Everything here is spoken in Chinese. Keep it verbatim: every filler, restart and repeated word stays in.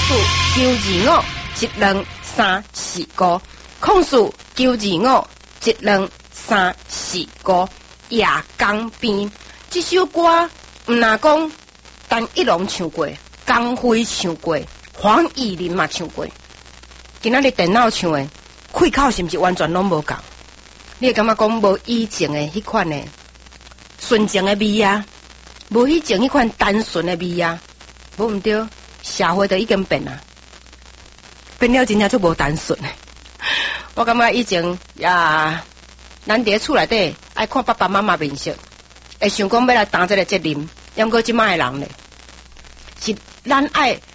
数九二五一两三四五，控数九二五一两三四五。夜江边这首歌，毋若讲单一郎唱过，江辉唱过，黄义玲嘛唱过。今仔日电脑唱的，开口是毋是完全拢无共？你会感觉讲无以前的迄款的纯情的味啊，无以前迄款单纯的味啊，无毋对，社会都已经变啊，变了真正足无单纯的。我感觉以前呀，咱伫厝内底爱看爸爸妈妈面色，会想讲要来担这个责任，抑毋过即摆的人咧，是咱爱